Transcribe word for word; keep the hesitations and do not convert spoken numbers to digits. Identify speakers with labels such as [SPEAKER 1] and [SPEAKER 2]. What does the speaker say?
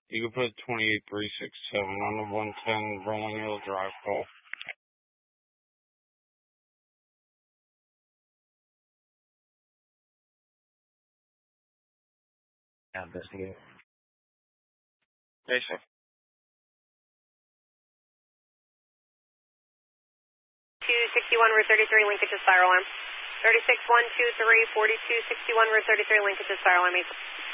[SPEAKER 1] You can put twenty-eight three six seven on the one ten Rolling Hill Drive call.
[SPEAKER 2] Investigate.
[SPEAKER 1] Hey, sir.
[SPEAKER 3] two sixty-one, Route thirty-three, linkage is fire alarm. thirty-six one two three, forty-two sixty-one, Route thirty-three, linkage is fire alarm.